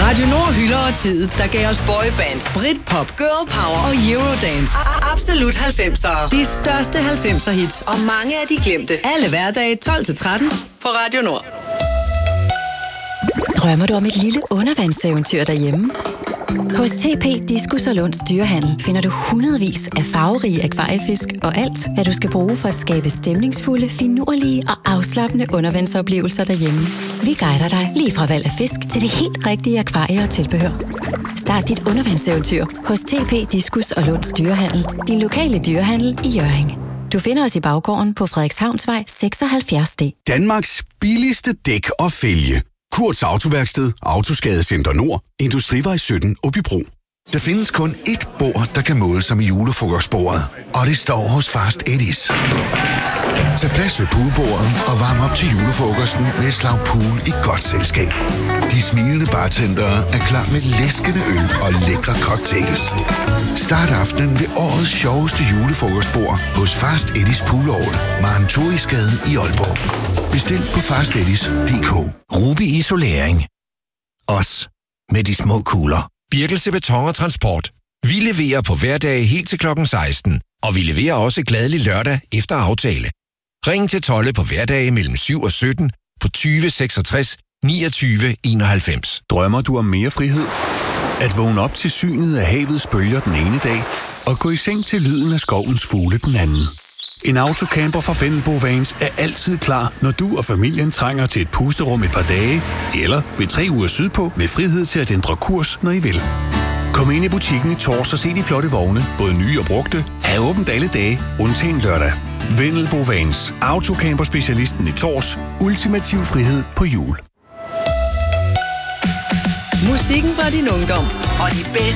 Radio Nord hylder og tid, der gav os boybands, Britpop, girl power og Eurodance. Absolut 90'ere. De største 90'er hits og mange af de glemte. Alle hverdage 12-13 på Radio Nord. Drømmer du om et lille undervandseventyr derhjemme? Hos TP Diskus og Lunds Dyrehandel finder du hundredvis af farverige akvariefisk og alt, hvad du skal bruge for at skabe stemningsfulde, finurlige og afslappende undervandsoplevelser derhjemme. Vi guider dig lige fra valg af fisk til det helt rigtige akvarie og tilbehør. Start dit undervandseventyr hos TP Diskus og Lunds Dyrehandel, din lokale dyrehandel i Hjørring. Du finder os i baggården på Frederikshavnsvej 76D. Danmarks billigste dæk og fælge. Kurts Autoværksted, Autoskadecenter Nord, Industrivej 17, Åbybro. Der findes kun ét bord, der kan måle sig med julefrokostbordet, og det står hos Fast Eddie's. Tag plads ved poolbordet og varm op til julefrokosten med et slag pool i godt selskab. De smilende bartendere er klar med læskende øl og lækre cocktails. Start aftenen ved årets sjoveste julefrokostbord hos Fast Eddie's Poolhall, Marenturisgade i Aalborg. Bestil på fasteddies.dk. Ruby Isolering. Os med de små kugler. Birkelse Beton og Transport. Vi leverer på hverdage helt til klokken 16, og vi leverer også glædelig lørdag efter aftale. Ring til Tolle på hverdage mellem 7 og 17 på 20 66 29 91. Drømmer du om mere frihed? At vågne op til synet af havets bølger den ene dag, og gå i seng til lyden af skovens fugle den anden. En autocamper fra Vendelbo Vans er altid klar, når du og familien trænger til et pusterum et par dage, eller ved 3 uger sydpå med frihed til at ændre kurs, når I vil. Kom ind i butikken i Tors og se de flotte vogne, både nye og brugte, er åbent alle dage, undtagen lørdag. Vendelbo Vans, autocamper-specialisten i Tors, ultimativ frihed på hjul. Musikken fra din ungdom og de bedste